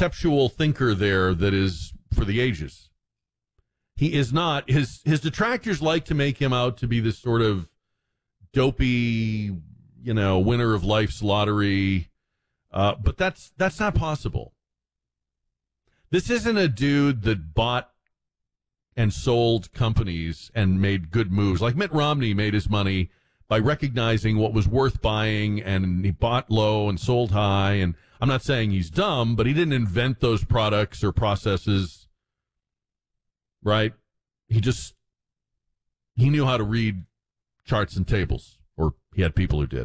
conceptual thinker there that is for the ages. He is not. His detractors like to make him out to be this sort of dopey, winner of life's lottery. But that's not possible. This isn't a dude that bought and sold companies and made good moves. Like Mitt Romney made his money by recognizing what was worth buying, and he bought low and sold high. And I'm not saying he's dumb, but he didn't invent those products or processes, right? He knew how to read charts and tables, or he had people who did.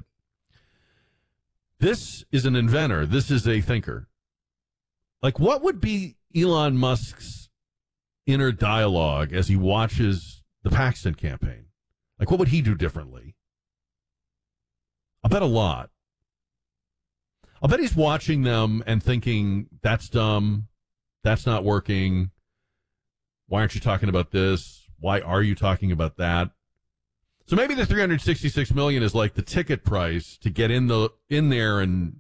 This is an inventor. This is a thinker. Like, what would be Elon Musk's inner dialogue as he watches the Paxton campaign? Like, what would he do differently? I'll bet a lot. I'll bet he's watching them and thinking, that's dumb, that's not working, why aren't you talking about this, why are you talking about that? So maybe the $366 million is like the ticket price to get in there and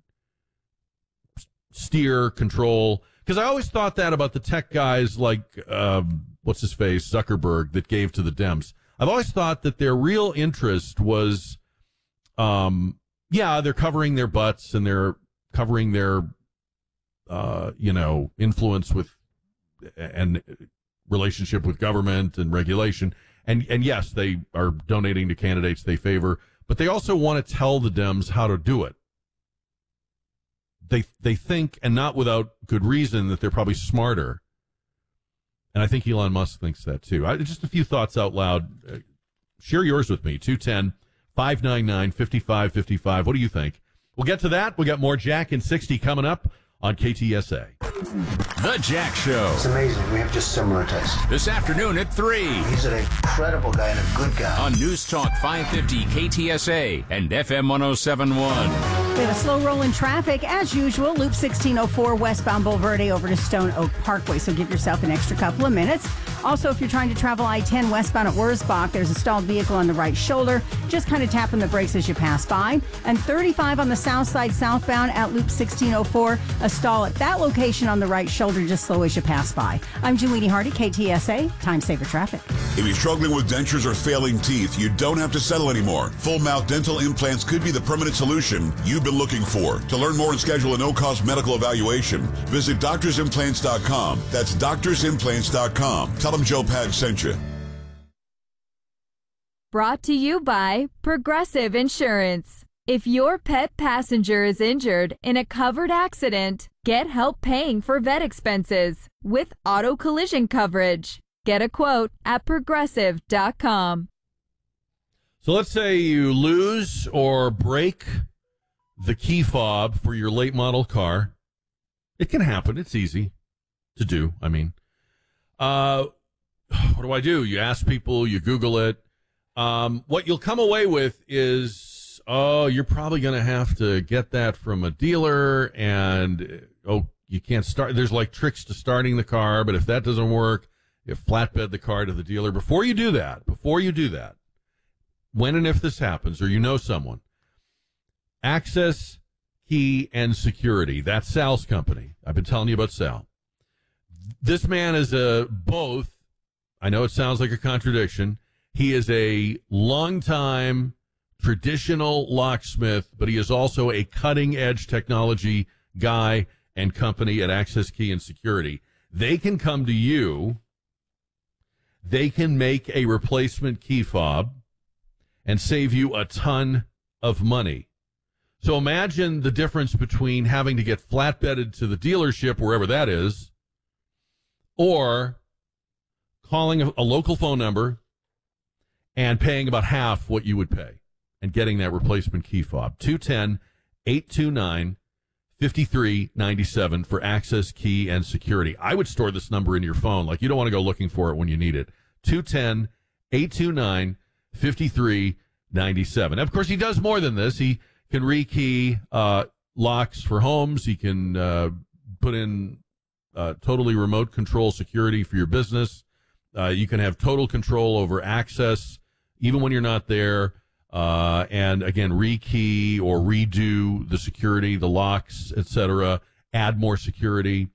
steer, control. Because I always thought that about the tech guys like, what's his face, Zuckerberg, that gave to the Dems. I've always thought that their real interest was, they're covering their butts and they're covering their, influence with and relationship with government and regulation. And yes, they are donating to candidates they favor, but they also want to tell the Dems how to do it. They think, and not without good reason, that they're probably smarter. And I think Elon Musk thinks that too. Just a few thoughts out loud. Share yours with me. 210-599-5555. What do you think? We'll get to that. We got more Jack in 60 coming up on KTSA. The Jack Show. It's amazing. We have just similar tastes. This afternoon at 3. He's an incredible guy and a good guy. On News Talk 550 KTSA and FM 1071. We have a slow roll in traffic as usual. Loop 1604 westbound Bulverde over to Stone Oak Parkway. So give yourself an extra couple of minutes. Also, if you're trying to travel I-10 westbound at Wurzbach, there's a stalled vehicle on the right shoulder. Just kind of tapping the brakes as you pass by. And 35 on the south side southbound at Loop 1604. A stall at that location on the right shoulder, just slow as you pass by. I'm Julie Hardy, KTSA, Time Saver Traffic. If you're struggling with dentures or failing teeth, you don't have to settle anymore. Full mouth dental implants could be the permanent solution you've been looking for. To learn more and schedule a no-cost medical evaluation, visit doctorsimplants.com. That's doctorsimplants.com. Tell them Joe Pag sent you. Brought to you by Progressive Insurance. If your pet passenger is injured in a covered accident, get help paying for vet expenses with auto collision coverage. Get a quote at progressive.com. So let's say you lose or break the key fob for your late model car. It can happen. It's easy to do. I mean, what do? You ask people, you Google it. What you'll come away with is, you're probably going to have to get that from a dealer, and, you can't start. There's like tricks to starting the car, but if that doesn't work, you flatbed the car to the dealer. Before you do that, when and if this happens, or you know someone, Access Key and Security. That's Sal's company. I've been telling you about Sal. This man is both. I know it sounds like a contradiction. He is a longtime traditional locksmith, but he is also a cutting-edge technology guy and company at Access Key and Security. They can come to you. They can make a replacement key fob and save you a ton of money. So imagine the difference between having to get flatbedded to the dealership, wherever that is, or calling a local phone number and paying about half what you would pay and getting that replacement key fob. 210-829-5397 for Access Key and Security. I would store this number in your phone. Like, you don't want to go looking for it when you need it. 210-829-5397. Of course, he does more than this. He can rekey locks for homes. He can put in totally remote control security for your business. You can have total control over access, even when you're not there. And again, rekey or redo the security, the locks, etc. Add more security.